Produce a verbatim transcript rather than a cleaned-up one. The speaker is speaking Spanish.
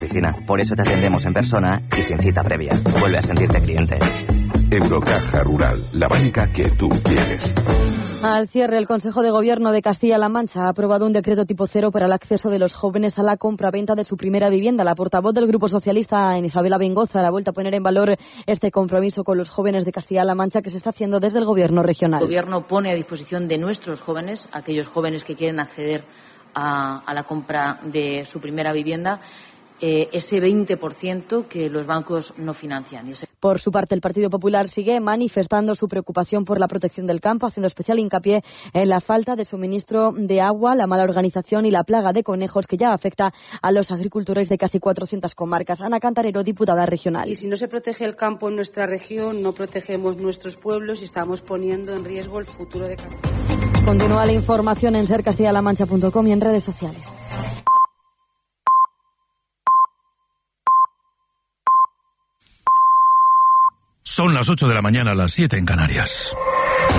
Oficina. Por eso te atendemos en persona y sin cita previa. Vuelve a sentirte cliente. Eurocaja Rural, la banca que tú quieres. Al cierre, el Consejo de Gobierno de Castilla-La Mancha ha aprobado un decreto tipo cero para el acceso de los jóvenes a la compra-venta de su primera vivienda. La portavoz del Grupo Socialista, Isabela Bengoza, ha vuelto a poner en valor este compromiso con los jóvenes de Castilla-La Mancha que se está haciendo desde el Gobierno regional. El Gobierno pone a disposición de nuestros jóvenes, aquellos jóvenes que quieren acceder a, a la compra de su primera vivienda, Eh, ese veinte por ciento que los bancos no financian. Y ese... Por su parte, el Partido Popular sigue manifestando su preocupación por la protección del campo, haciendo especial hincapié en la falta de suministro de agua, la mala organización y la plaga de conejos que ya afecta a los agricultores de casi cuatrocientas comarcas. Ana Cantarero, diputada regional. Y si no se protege el campo en nuestra región, no protegemos nuestros pueblos y estamos poniendo en riesgo el futuro de Castilla. Continúa la información en ser castilla la mancha punto com y en redes sociales. Son las ocho de la mañana, las siete en Canarias.